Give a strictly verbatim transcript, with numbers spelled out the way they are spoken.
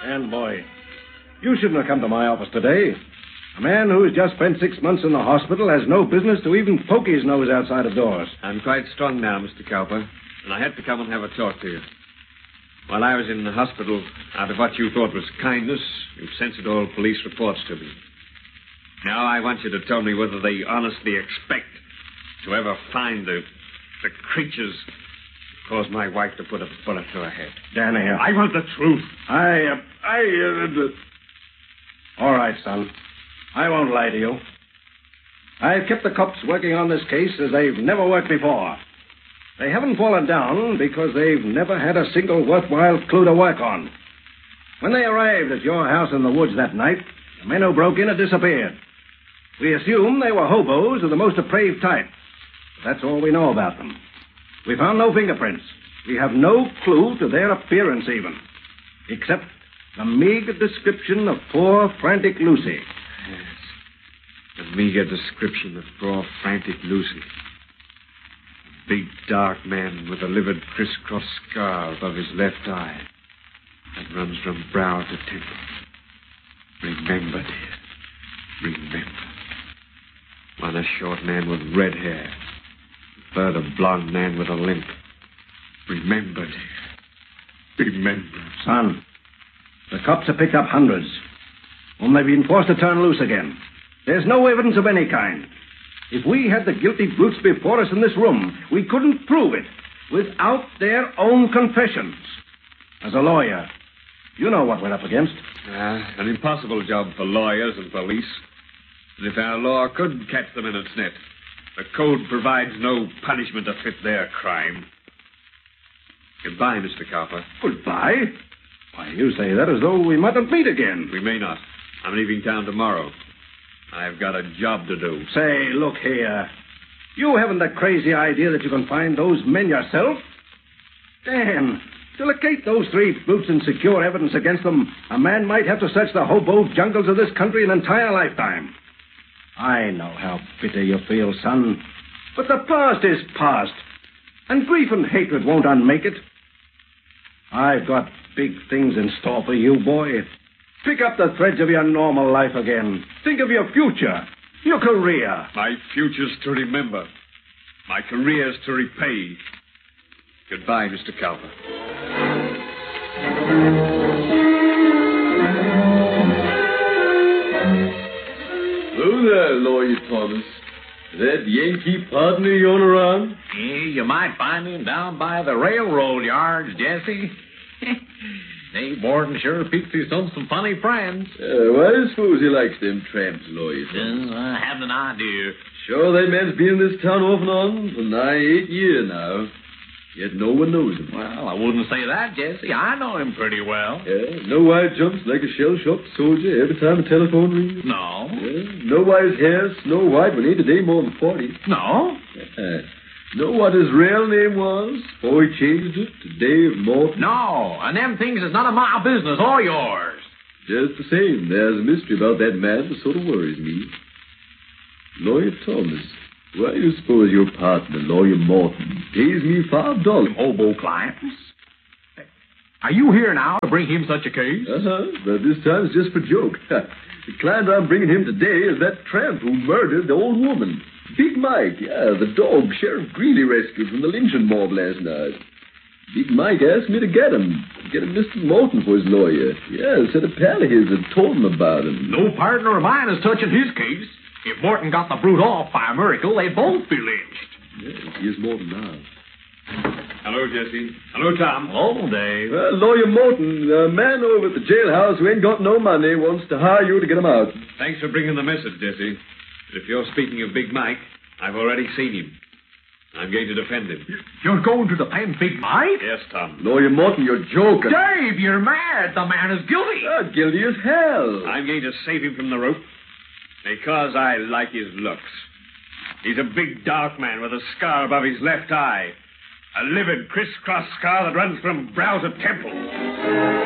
And, boy, you shouldn't have come to my office today. A man who's just spent six months in the hospital has no business to even poke his nose outside of doors. I'm quite strong now, Mister Cowper, and I had to come and have a talk to you. While I was in the hospital, out of what you thought was kindness, you censored all police reports to me. Now I want you to tell me whether they honestly expect to ever find the, the creatures who caused my wife to put a bullet through her head. Dan here. I want the truth. I, uh, I, uh, all right, son. I won't lie to you. I've kept the cops working on this case as they've never worked before. They haven't fallen down because they've never had a single worthwhile clue to work on. When they arrived at your house in the woods that night, the men who broke in had disappeared. We assume they were hobos of the most depraved type. That's all we know about them. We found no fingerprints. We have no clue to their appearance even, except the meager description of poor, frantic Lucy. Yes, a meager description of poor, frantic Lucy. A big, dark man with a livid crisscross scar above his left eye that runs from brow to temple. Remember, dear. Remember. One a short man with red hair. The third a blonde man with a limp. Remember, dear. Remember. Son, the cops have picked up hundreds, whom they've been forced to turn loose again. There's no evidence of any kind. If we had the guilty brutes before us in this room, we couldn't prove it without their own confessions. As a lawyer, you know what we're up against. Uh, an impossible job for lawyers and police. And if our law could catch them in its net, the code provides no punishment to fit their crime. Goodbye, Mister Cowper. Goodbye? Why, you say that as though we mightn't meet again. We may not. I'm leaving town tomorrow. I've got a job to do. Say, look here. You haven't the crazy idea that you can find those men yourself? Dan, to locate those three brutes and secure evidence against them, a man might have to search the hobo jungles of this country an entire lifetime. I know how bitter you feel, son. But the past is past. And grief and hatred won't unmake it. I've got big things in store for you, boy. Pick up the threads of your normal life again. Think of your future, your career. My future's to remember. My career's to repay. Goodbye, Mister Cowper. Hello there, Lawyer Thomas. Is that Yankee partner you on around? Yeah, you might find him down by the railroad yards, Jesse. Dave Morton sure picks his son some funny friends. Uh, well, I suppose he likes them tramps, Lawyer Thomas. Uh, I have an idea. Sure, that man's been in this town off and on for nigh eight years now. Yet no one knows him. Well, I wouldn't say that, Jesse. I know him pretty well. Yeah, no wire jumps like a shell-shocked soldier every time a telephone rings. No. Yeah, no why his hair snow white when he ain't a day more than forty. No. Yeah. Know what his real name was before he changed it to Dave Morton? No, and them things is none of my business or yours. Just the same, there's a mystery about that man that sort of worries me. Lawyer Thomas, why do you suppose your partner, Lawyer Morton, pays me five dollars? Hobo clients. Are you here now to bring him such a case? Uh-huh, but this time it's just for joke. The client I'm bringing him today is that tramp who murdered the old woman. Big Mike, yeah, the dog Sheriff Greeley rescued from the lynching mob last night. Big Mike asked me to get him. Get him Mister Morton for his lawyer. Yeah, said a pal of his had told him about him. No partner of mine is touching his case. If Morton got the brute off by a miracle, they'd both be lynched. Yes, here's Morton now. Hello, Jesse. Hello, Tom. Hello, Dave. Well, Lawyer Morton, the man over at the jailhouse who ain't got no money wants to hire you to get him out. Thanks for bringing the message, Jesse. If you're speaking of Big Mike, I've already seen him. I'm going to defend him. You're going to defend Big Mike? Yes, Tom. Lawyer Morton, you're joking. Dave, you're mad. The man is guilty. Ah, guilty as hell. I'm going to save him from the rope because I like his looks. He's a big, dark man with a scar above his left eye. A livid, crisscross scar that runs from brow to temple.